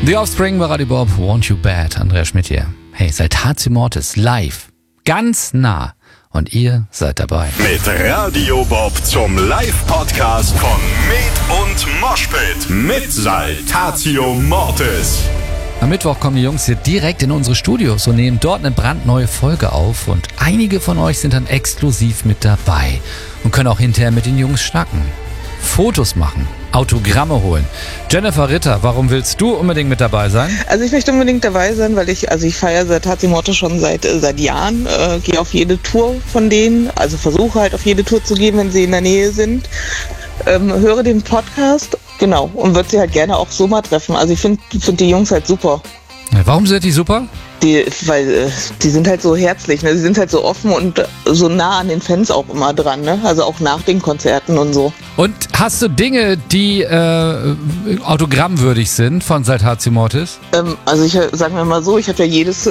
The Offspring bei Radio Bob, Want You Bad, Andreas Schmidt hier. Hey, Saltatio Mortis live, ganz nah und ihr seid dabei. Mit Radio Bob zum Live-Podcast von Med und Moshpit mit Saltatio Mortis. Am Mittwoch kommen die Jungs hier direkt in unsere Studios und nehmen dort eine brandneue Folge auf und einige von euch sind dann exklusiv mit dabei und können auch hinterher mit den Jungs schnacken, Fotos machen, Autogramme holen. Jennifer Ritter, warum willst du unbedingt mit dabei sein? Also ich möchte unbedingt dabei sein, weil ich feiere Saltatio Mortis schon seit Jahren, gehe auf jede Tour von denen, also versuche halt auf jede Tour zu gehen, wenn sie in der Nähe sind, höre den Podcast, genau, und würde sie halt gerne auch so mal treffen. Also ich finde die Jungs halt super. Warum sind die super? Weil die sind halt so herzlich, ne? Sie sind halt so offen und so nah an den Fans auch immer dran, ne? Also auch nach den Konzerten und so. Und hast du Dinge, die autogrammwürdig sind von Saltatio Mortis? Also sagen wir mal so, ich habe ja jedes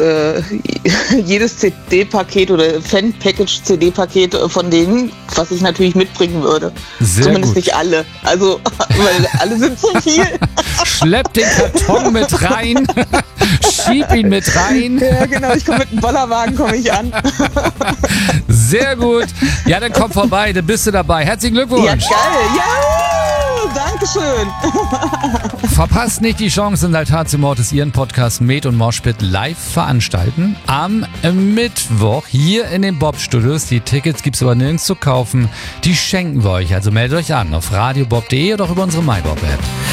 CD-Paket oder Fan-Package-CD-Paket von denen, was ich natürlich mitbringen würde. Sehr Zumindest gut. Nicht alle. Also, weil alle sind zu viel. Schlepp den Karton mit rein, schieb ihn mit rein. Ja, genau, ich komme mit einem Bollerwagen an. Sehr gut. Ja, dann komm vorbei, dann bist du dabei. Herzlichen Glückwunsch. Ja, geil. Ja, Dankeschön. Verpasst nicht die Chance, in Saltatio Mortis ihren Podcast Med und Moshpit live veranstalten. Am Mittwoch hier in den Bob-Studios. Die Tickets gibt's aber nirgends zu kaufen. Die schenken wir euch. Also meldet euch an auf radiobob.de oder auch über unsere MyBob-App.